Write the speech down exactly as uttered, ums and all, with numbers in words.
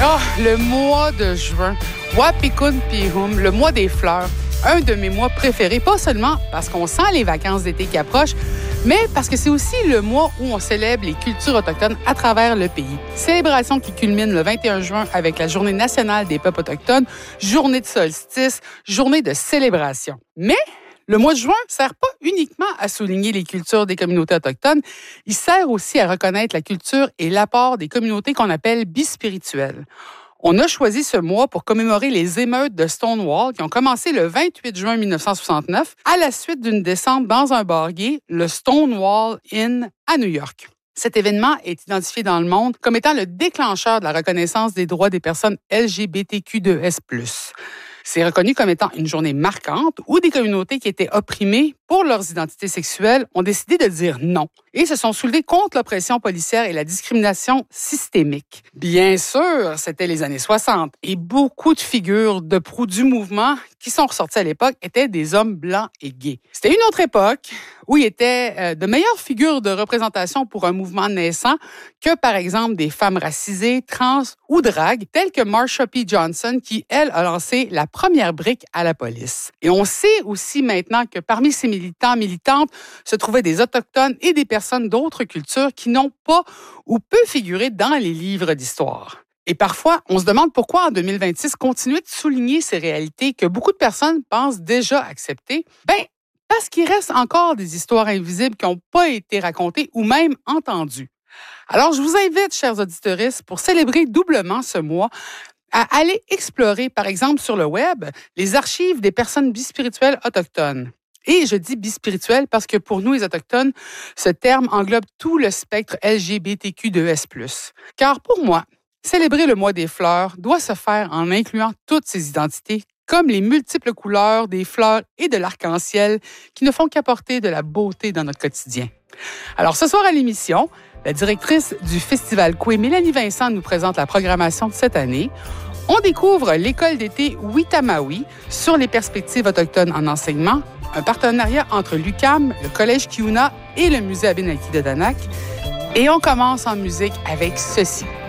Oh, le mois de juin, Wapikun Pihum, le mois des fleurs, un de mes mois préférés, pas seulement parce qu'on sent les vacances d'été qui approchent, mais parce que c'est aussi le mois où on célèbre les cultures autochtones à travers le pays. Célébration qui culmine le vingt et un juin avec la Journée nationale des peuples autochtones, journée de solstice, journée de célébration. Mais le mois de juin ne sert pas uniquement à souligner les cultures des communautés autochtones, il sert aussi à reconnaître la culture et l'apport des communautés qu'on appelle bispirituelles. On a choisi ce mois pour commémorer les émeutes de Stonewall qui ont commencé le vingt-huit juin mille neuf cent soixante-neuf à la suite d'une descente dans un bar gay, le Stonewall Inn à New York. Cet événement est identifié dans le monde comme étant le déclencheur de la reconnaissance des droits des personnes L G B T Q deux S plus. C'est reconnu comme étant une journée marquante où des communautés qui étaient opprimées pour leurs identités sexuelles ont décidé de dire non et se sont soulevées contre l'oppression policière et la discrimination systémique. Bien sûr, c'était les années soixante et beaucoup de figures de proue du mouvement qui sont ressorties à l'époque étaient des hommes blancs et gays. C'était une autre époque où il y était de meilleures figures de représentation pour un mouvement naissant que, par exemple, des femmes racisées, trans ou dragues, telles que Marsha P. Johnson, qui, elle, a lancé la première brique à la police. Et on sait aussi maintenant que parmi ces militants, militantes, se trouvaient des Autochtones et des personnes d'autres cultures qui n'ont pas ou peu figuré dans les livres d'histoire. Et parfois, on se demande pourquoi en deux mille vingt-six, continuer de souligner ces réalités que beaucoup de personnes pensent déjà accepter. Ben, parce qu'il reste encore des histoires invisibles qui n'ont pas été racontées ou même entendues. Alors, je vous invite, chers auditeurs, pour célébrer doublement ce mois, à aller explorer, par exemple, sur le web, les archives des personnes bispirituelles autochtones. Et je dis bispirituelles parce que pour nous, les Autochtones, ce terme englobe tout le spectre L G B T Q deux S plus. Car pour moi, célébrer le mois des fleurs doit se faire en incluant toutes ces identités, comme les multiples couleurs des fleurs et de l'arc-en-ciel qui ne font qu'apporter de la beauté dans notre quotidien. Alors, ce soir à l'émission, la directrice du Festival Coué, Mélanie Vincent, nous présente la programmation de cette année. On découvre l'école d'été Witamawi sur les perspectives autochtones en enseignement, un partenariat entre l'U Q A M, le Collège Kiuna et le Musée Abénaquis de Danak. Et on commence en musique avec ceci.